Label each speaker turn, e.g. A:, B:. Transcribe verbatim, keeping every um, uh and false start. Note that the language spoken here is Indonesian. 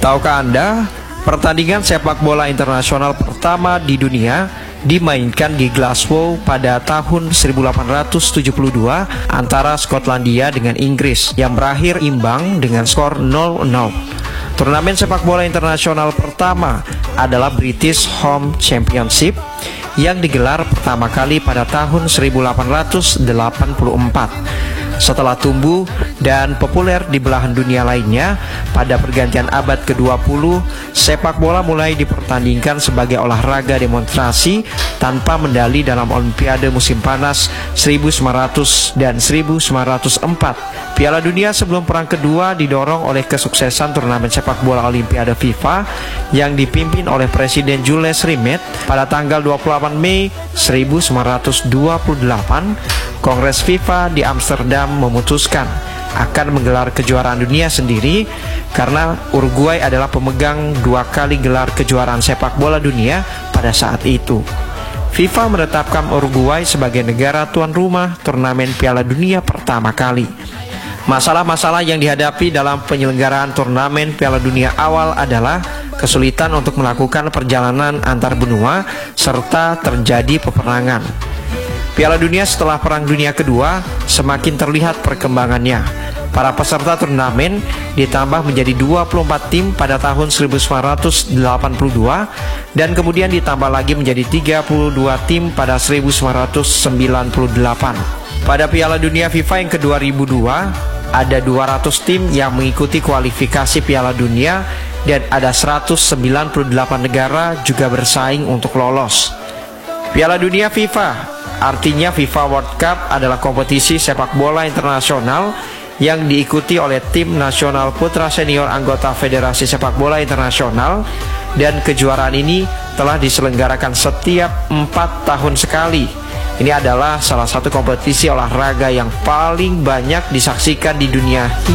A: Tahukah Anda, pertandingan sepak bola internasional pertama di dunia dimainkan di Glasgow pada tahun seribu delapan ratus tujuh puluh dua antara Skotlandia dengan Inggris yang berakhir imbang dengan skor nol nol. Turnamen sepak bola internasional pertama adalah British Home Championship yang digelar pertama kali pada tahun seribu delapan ratus delapan puluh empat. Setelah tumbuh dan populer di belahan dunia lainnya, pada pergantian abad ke dua puluh, sepak bola mulai dipertandingkan sebagai olahraga demonstrasi tanpa medali dalam Olimpiade musim panas seribu sembilan ratus dan seribu sembilan ratus empat. Piala Dunia sebelum Perang Kedua didorong oleh kesuksesan turnamen sepak bola Olimpiade FIFA yang dipimpin oleh Presiden Jules Rimet. Pada tanggal dua puluh delapan Mei seribu sembilan ratus dua puluh delapan, Kongres FIFA di Amsterdam memutuskan akan menggelar kejuaraan dunia sendiri karena Uruguay adalah pemegang dua kali gelar kejuaraan sepak bola dunia pada saat itu. FIFA menetapkan Uruguay sebagai negara tuan rumah turnamen Piala Dunia pertama kali. Masalah-masalah yang dihadapi dalam penyelenggaraan turnamen Piala Dunia awal adalah kesulitan untuk melakukan perjalanan antar benua serta terjadi peperangan. Piala Dunia setelah Perang Dunia Kedua semakin terlihat perkembangannya. Para peserta turnamen ditambah menjadi dua puluh empat tim pada tahun seribu sembilan ratus delapan puluh dua dan kemudian ditambah lagi menjadi tiga puluh dua tim pada seribu sembilan ratus sembilan puluh delapan. Pada Piala Dunia FIFA yang ke dua ribu dua, ada dua ratus tim yang mengikuti kualifikasi Piala Dunia dan ada seratus sembilan puluh delapan negara juga bersaing untuk lolos. Piala Dunia FIFA, artinya FIFA World Cup, adalah kompetisi sepak bola internasional yang diikuti oleh tim nasional putra senior anggota Federasi Sepak Bola Internasional, dan kejuaraan ini telah diselenggarakan setiap empat tahun sekali. Ini adalah salah satu kompetisi olahraga yang paling banyak disaksikan di dunia